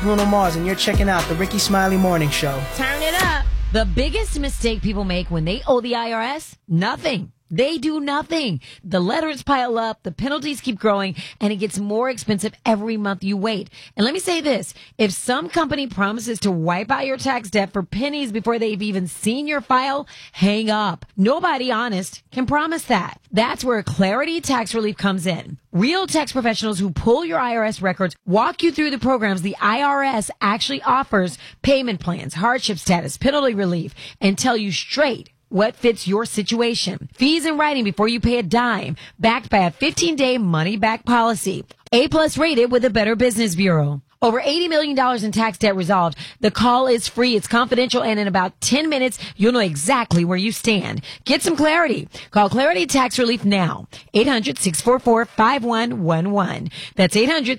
Bruno Mars, and you're checking out the Ricky Smiley Morning Show. Turn it up. The biggest mistake people make when they owe the IRS? Nothing. They do nothing. The letters pile up, the penalties keep growing, and it gets more expensive every month you wait. And let me say this. If some company promises to wipe out your tax debt for pennies before they've even seen your file, hang up. Nobody honest can promise that. That's where Clarity Tax Relief comes in. Real tax professionals who pull your IRS records walk you through the programs the IRS actually offers, payment plans, hardship status, penalty relief, and tell you straight what fits your situation. Fees in writing before you pay a dime, backed by a 15-day money-back policy. A+ rated with the Better Business Bureau. Over $80 million in tax debt resolved. The call is free. It's confidential. And in about 10 minutes, you'll know exactly where you stand. Get some clarity. Call Clarity Tax Relief now. 800-644-5111. That's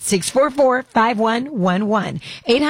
800-644-5111.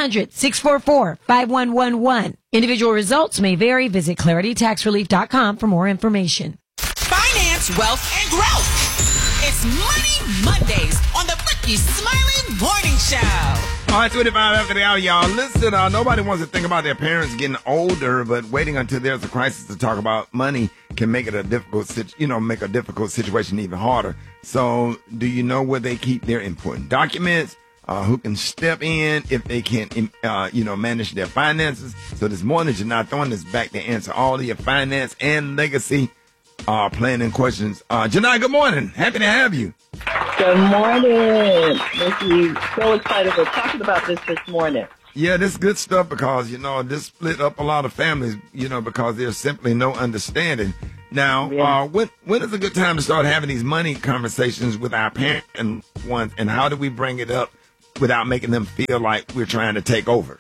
800-644-5111. Individual results may vary. Visit claritytaxrelief.com for more information. Finance, wealth, and growth. It's Money Mondays on the Ricky Smiley Morning Show. All right, 25 after the hour, y'all. Listen, nobody wants to think about their parents getting older, but waiting until there's a crisis to talk about money can make it a difficult, make a difficult situation even harder. So, do you know where they keep their important documents? Who can step in if they can't, manage their finances? So this morning, Janai throwing this back to answer all of your finance and legacy planning questions. Janai, good morning. Happy to have you. Good morning, Ricky. So excited. We're talking about this morning. Yeah, this is good stuff because, this split up a lot of families, because there's simply no understanding. Now, when is a good time to start having these money conversations with our parents and ones, and how do we bring it up without making them feel like we're trying to take over?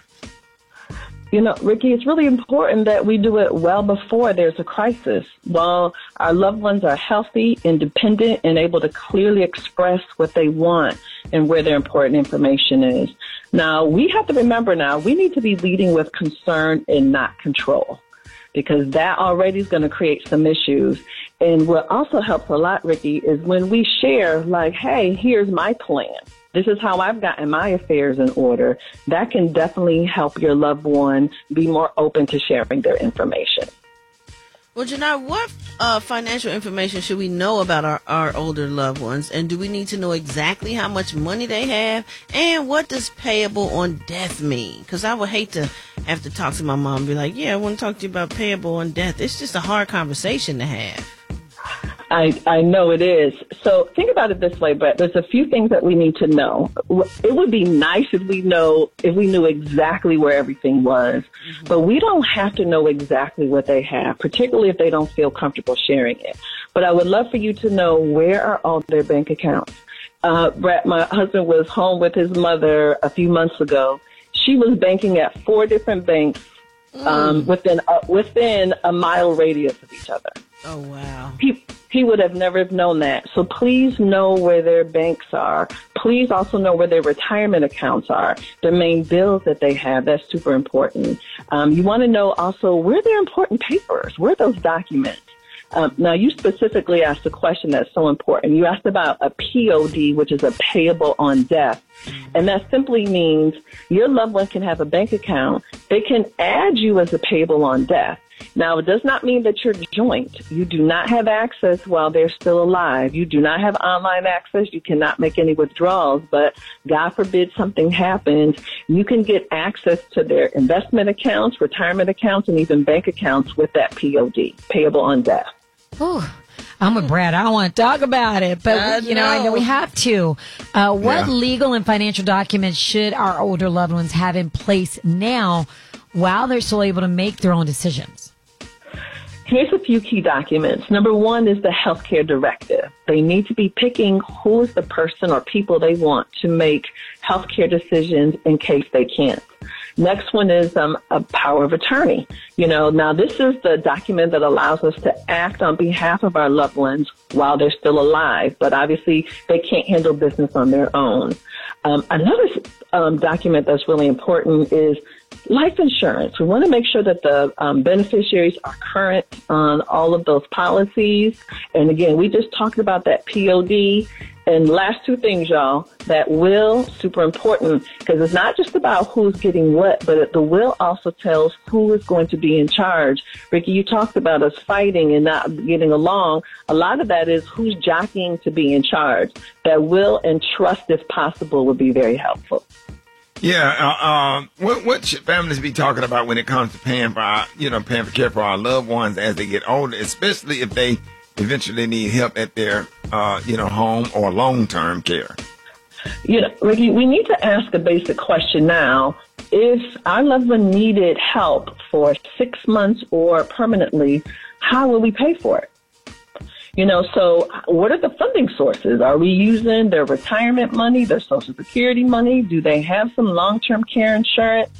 Ricky, it's really important that we do it well before there's a crisis. While our loved ones are healthy, independent, and able to clearly express what they want and where their important information is. Now, we have to remember we need to be leading with concern and not control, because that already is going to create some issues. And what also helps a lot, Ricky, is when we share, like, hey, here's my plan. This is how I've gotten my affairs in order. That can definitely help your loved one be more open to sharing their information. Well, Janai, what financial information should we know about our older loved ones? And do we need to know exactly how much money they have? And what does payable on death mean? Because I would hate to have to talk to my mom and be like, I want to talk to you about payable on death. It's just a hard conversation to have. I know it is. So think about it this way, but there's a few things that we need to know. It would be nice if we knew exactly where everything was, but we don't have to know exactly what they have, particularly if they don't feel comfortable sharing it. But I would love for you to know, where are all their bank accounts? Brett, my husband was home with his mother a few months ago. She was banking at 4 different banks within a mile radius of each other. Oh, wow. He would have never known that. So please know where their banks are. Please also know where their retirement accounts are, their main bills that they have. That's super important. You want to know also where their important papers, where are those documents. Now, you specifically asked a question that's so important. You asked about a POD, which is a payable on death. And that simply means your loved one can have a bank account. They can add you as a payable on death. Now, it does not mean that you're joint. You do not have access while they're still alive. You do not have online access. You cannot make any withdrawals. But God forbid something happens, you can get access to their investment accounts, retirement accounts, and even bank accounts with that POD, payable on death. Ooh, I'm with Brad. I don't want to talk about it, but I know we have to. What legal and financial documents should our older loved ones have in place now while they're still able to make their own decisions? Here's a few key documents. Number 1 is the healthcare directive. They need to be picking who is the person or people they want to make healthcare decisions in case they can't. Next one is a power of attorney. Now this is the document that allows us to act on behalf of our loved ones while they're still alive, but obviously they can't handle business on their own. Another document that's really important is life insurance. We want to make sure that the beneficiaries are current on all of those policies. And again, we just talked about that POD. And last two things, y'all, that will, super important, because it's not just about who's getting what, but the will also tells who is going to be in charge. Ricky, you talked about us fighting and not getting along. A lot of that is who's jockeying to be in charge. That will and trust, if possible, would be very helpful. Yeah, what should families be talking about when it comes to paying for paying for care for our loved ones as they get older, especially if they eventually need help at their, home or long-term care? Ricky, we need to ask a basic question now. If our loved one needed help for 6 months or permanently, how will we pay for it? So what are the funding sources? Are we using their retirement money, their Social Security money? Do they have some long-term care insurance?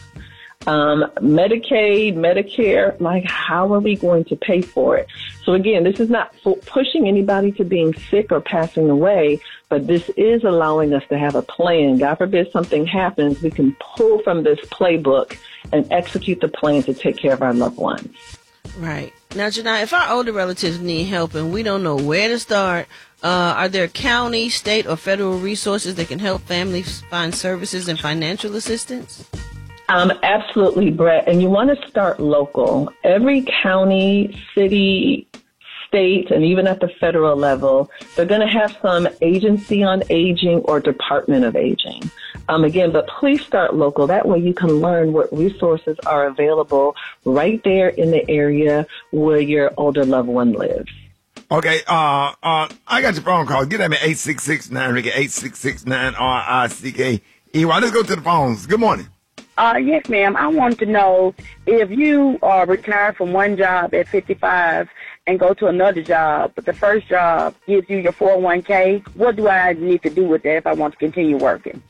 Medicaid, Medicare, how are we going to pay for it? So again, this is not pushing anybody to being sick or passing away, but this is allowing us to have a plan. God forbid something happens, we can pull from this playbook and execute the plan to take care of our loved ones. Right. Now, Janai, if our older relatives need help and we don't know where to start, are there county, state, or federal resources that can help families find services and financial assistance? Absolutely, Brett. And you want to start local. Every county, city, state, and even at the federal level, they're going to have some agency on aging or department of aging. Again, but please start local. That way you can learn what resources are available right there in the area where your older loved one lives. Okay, I got your phone call. Get at me, 866-9-RICKY, 866-9-RICKY. Let's go to the phones. Good morning. Yes, ma'am. I wanted to know if you are retired from one job at 55 and go to another job, but the first job gives you your 401k, what do I need to do with that if I want to continue working?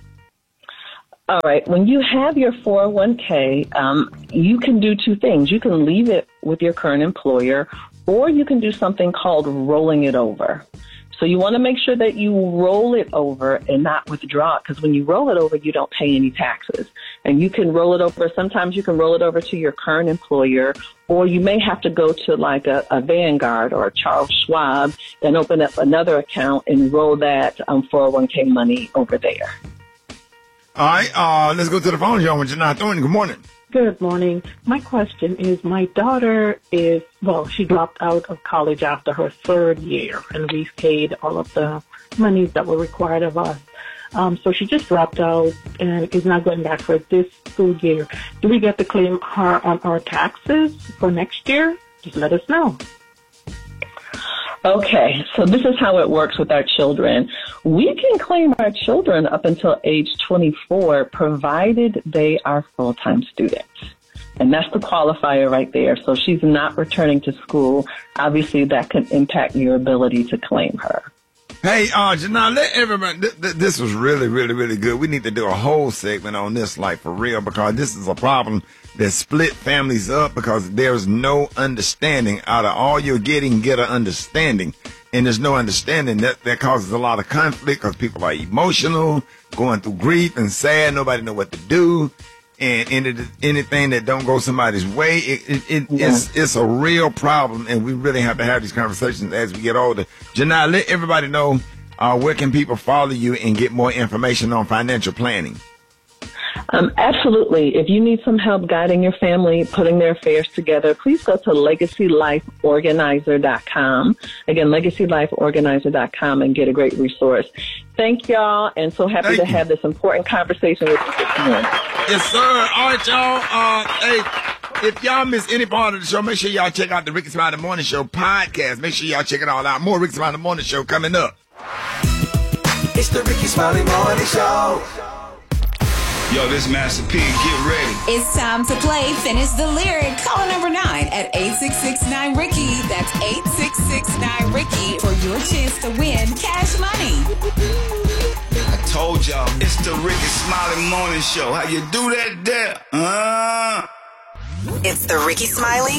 All right. When you have your 401k, you can do two things. You can leave it with your current employer, or you can do something called rolling it over. So you want to make sure that you roll it over and not withdraw it, because when you roll it over, you don't pay any taxes. And you can roll it over. Sometimes you can roll it over to your current employer, or you may have to go to like a Vanguard or a Charles Schwab and open up another account and roll that 401k money over there. All right, let's go to the phone, y'all, with Janai Thornton. Good morning. Good morning. My question is, my daughter she dropped out of college after her third year, and we've paid all of the monies that were required of us. So she just dropped out and is not going back for this school year. Do we get to claim her on our taxes for next year? Just let us know. Okay, so this is how it works with our children. We can claim our children up until age 24, provided they are full-time students. And that's the qualifier right there. So she's not returning to school. Obviously, that could impact your ability to claim her. Hey, Janai, let everybody, this was really, really, really good. We need to do a whole segment on this, like, for real, because this is a problem that split families up because there's no understanding. Out of all you're getting, get an understanding. And there's no understanding. That causes a lot of conflict because people are emotional, going through grief and sad. Nobody know what to do. And anything that don't go somebody's way, it's a real problem, and we really have to have these conversations as we get older. Janai, let everybody know where can people follow you and get more information on financial planning. Absolutely. If you need some help guiding your family, putting their affairs together, please go to LegacyLifeOrganizer.com. Again, LegacyLifeOrganizer.com, and get a great resource. Thank y'all, and so happy to have this important conversation with you this morning. Yes, sir. All right, y'all. Hey, if y'all miss any part of the show, make sure y'all check out the Ricky Smiley Morning Show podcast. Make sure y'all check it all out. More Ricky Smiley Morning Show coming up. It's the Ricky Smiley Morning Show. Yo, this Master P, get ready. It's time to play Finish the Lyric. Call number 9 at 866-9-RICKY. That's 866-9-RICKY for your chance to win cash money. I told y'all, it's the Ricky Smiley Morning Show. How you do that there? It's the Ricky Smiley.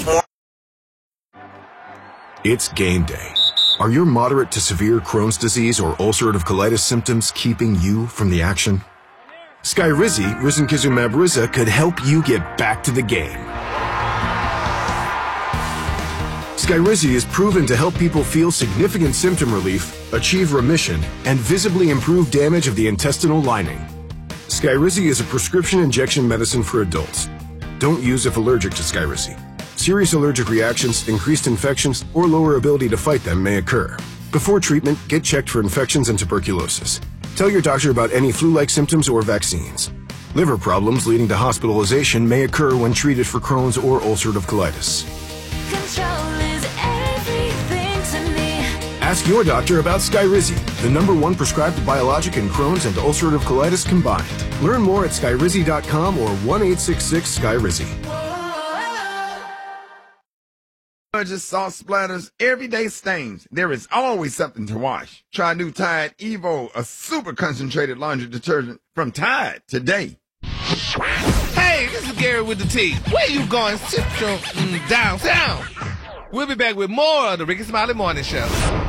It's game day. Are your moderate to severe Crohn's disease or ulcerative colitis symptoms keeping you from the action? Skyrizi, risankizumab Riza, could help you get back to the game. Skyrizi is proven to help people feel significant symptom relief, achieve remission, and visibly improve damage of the intestinal lining. Skyrizi is a prescription injection medicine for adults. Don't use if allergic to Skyrizi. Serious allergic reactions, increased infections, or lower ability to fight them may occur. Before treatment, get checked for infections and tuberculosis. Tell your doctor about any flu-like symptoms or vaccines. Liver problems leading to hospitalization may occur when treated for Crohn's or ulcerative colitis. Control is everything to me. Ask your doctor about Skyrizi, the #1 prescribed biologic in Crohn's and ulcerative colitis combined. Learn more at skyrizi.com or 1-866-SKYRIZI. Just salt splatters, everyday stains. There is always something to wash. Try new Tide Evo, a super concentrated laundry detergent from Tide today. Hey, this is Gary with the T. Where you going? Central downtown. We'll be back with more of the Ricky Smiley Morning Show.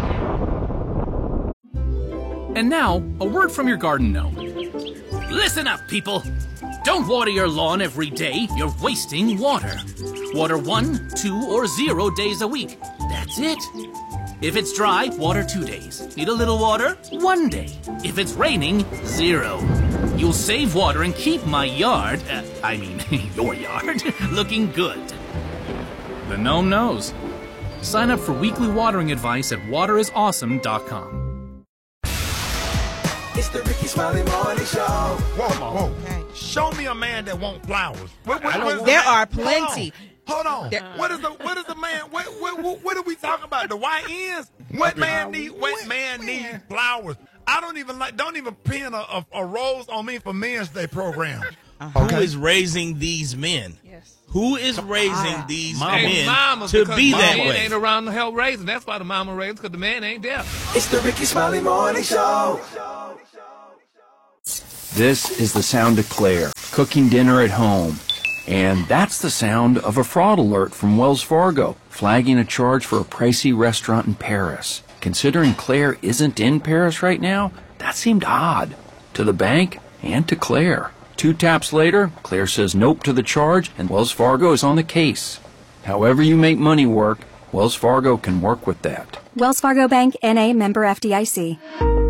And now, a word from your garden gnome. Listen up, people. Don't water your lawn every day. You're wasting water. Water 1, 2, or 0 days a week. That's it. If it's dry, water 2 days. Need a little water? 1 day. If it's raining, 0. You'll save water and keep my yard, your yard, looking good. The gnome knows. Sign up for weekly watering advice at waterisawesome.com. It's the Ricky Smiley Morning Show. Whoa. Okay. Show me a man that wants flowers. There are plenty. Hold on. What is the man? What are we talking about? The YNs? What man needs flowers? I don't even pin a rose on me for Men's Day program. Who is raising these men? Yes. Who is raising these men Mama, to be that man way? ain't around to help raise them. That's why the mama raised, because the man ain't there. It's the Ricky Smiley Morning Show. This is the sound of Claire, cooking dinner at home. And that's the sound of a fraud alert from Wells Fargo, flagging a charge for a pricey restaurant in Paris. Considering Claire isn't in Paris right now, that seemed odd to the bank and to Claire. 2 taps later, Claire says nope to the charge, and Wells Fargo is on the case. However you make money work, Wells Fargo can work with that. Wells Fargo Bank, N.A., member FDIC.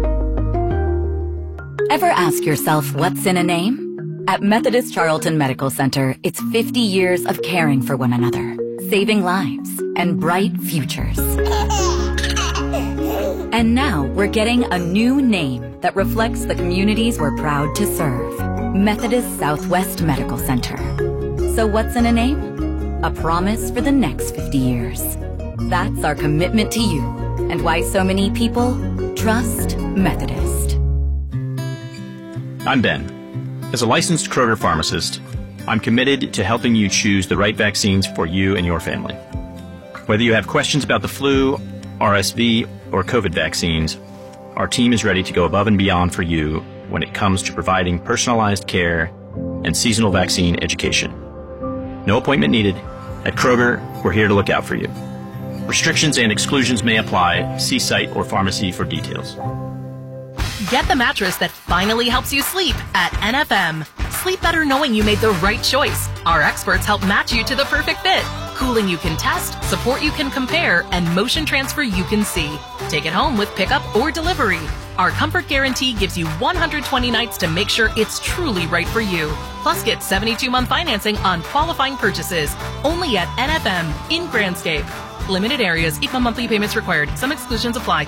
Ever ask yourself what's in a name? At Methodist Charlton Medical Center, it's 50 years of caring for one another, saving lives, and bright futures. And now we're getting a new name that reflects the communities we're proud to serve. Methodist Southwest Medical Center. So what's in a name? A promise for the next 50 years. That's our commitment to you, and why so many people trust Methodist. I'm Ben. As a licensed Kroger pharmacist, I'm committed to helping you choose the right vaccines for you and your family. Whether you have questions about the flu, RSV, or COVID vaccines, our team is ready to go above and beyond for you when it comes to providing personalized care and seasonal vaccine education. No appointment needed. At Kroger, we're here to look out for you. Restrictions and exclusions may apply. See site or pharmacy for details. Get the mattress that finally helps you sleep at NFM. Sleep better knowing you made the right choice. Our experts help match you to the perfect fit. Cooling you can test, support you can compare, and motion transfer you can see. Take it home with pickup or delivery. Our comfort guarantee gives you 120 nights to make sure it's truly right for you. Plus, get 72-month financing on qualifying purchases. Only at NFM in Grandscape. Limited areas, equal monthly payments required. Some exclusions apply.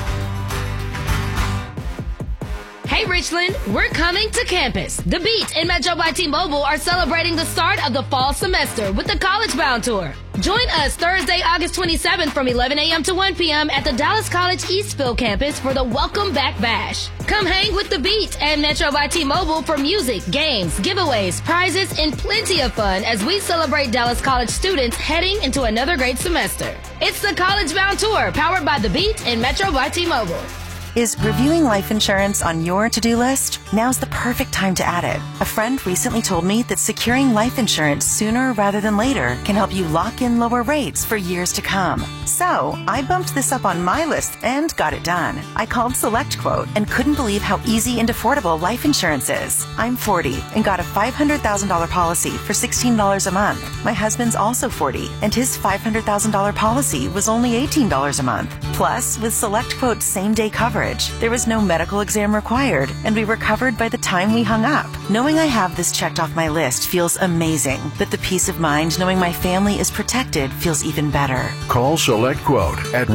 Hey Richland, we're coming to campus. The Beat and Metro by T-Mobile are celebrating the start of the fall semester with the College Bound Tour. Join us Thursday, August 27th from 11 a.m. to 1 p.m. at the Dallas College Eastville campus for the Welcome Back Bash. Come hang with The Beat and Metro by T-Mobile for music, games, giveaways, prizes, and plenty of fun as we celebrate Dallas College students heading into another great semester. It's the College Bound Tour, powered by The Beat and Metro by T-Mobile. Is reviewing life insurance on your to-do list? Now's the perfect time to add it. A friend recently told me that securing life insurance sooner rather than later can help you lock in lower rates for years to come. So, I bumped this up on my list and got it done. I called SelectQuote and couldn't believe how easy and affordable life insurance is. I'm 40 and got a $500,000 policy for $16 a month. My husband's also 40 and his $500,000 policy was only $18 a month. Plus, with SelectQuote's same-day coverage, there was no medical exam required and we were covered by the time we hung up. Knowing I have this checked off my list feels amazing, but the peace of mind knowing my family is protected feels even better. Call SelectQuote at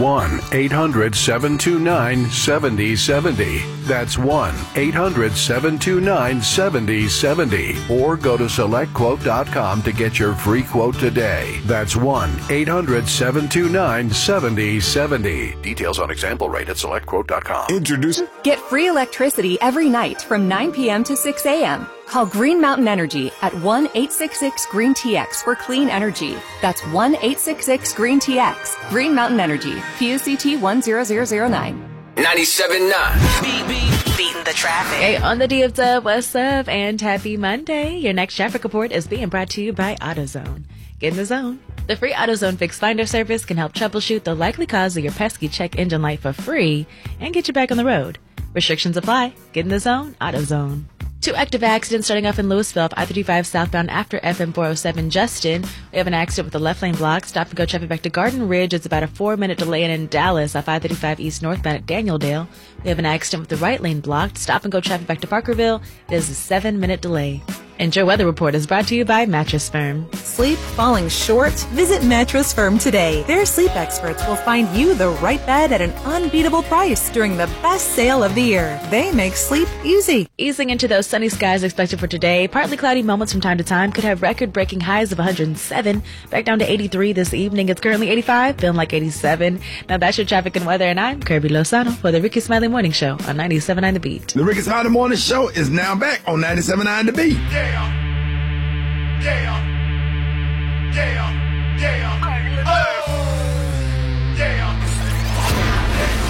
1-800-729-7070. That's 1-800-729-7070. Or go to SelectQuote.com to get your free quote today. That's 1-800-729-7070. Details on example rate at SelectQuote.com. Introduce. Get free electricity every night from 9 p.m. to 6 a.m. Call Green Mountain Energy at 1-866-GREEN-TX for clean energy. That's 1-866-GREEN-TX. Green Mountain Energy. PUCT 10009. 97.9. Beating the traffic. Hey, on the DFW, what's up? And happy Monday. Your next traffic report is being brought to you by AutoZone. Get in the zone. The free AutoZone Fix Finder service can help troubleshoot the likely cause of your pesky check engine light for free and get you back on the road. Restrictions apply. Get in the zone. AutoZone. 2 active accidents starting off in Louisville off I-35 southbound after FM 407 Justin. We have an accident with the left lane block. Stop and go traffic back to Garden Ridge. It's about a 4-minute delay. And in Dallas off I-35 east northbound at Daniel-Dale, we have an accident with the right lane blocked. Stop and go traffic back to Parkerville. It is a 7-minute delay. And your weather report is brought to you by Mattress Firm. Sleep falling short? Visit Mattress Firm today. Their sleep experts will find you the right bed at an unbeatable price during the best sale of the year. They make sleep easy. Easing into those sunny skies expected for today. Partly cloudy moments from time to time. Could have record-breaking highs of 107. Back down to 83 this evening. It's currently 85, feeling like 87. Now that's your traffic and weather, and I'm Kirby Lozano for the Ricky Smiley Morning Show on 97.9 The Beat. The Ricky Smiley Morning Show is now back on 97.9 The Beat. Yeah, yeah, yeah, yeah, yeah.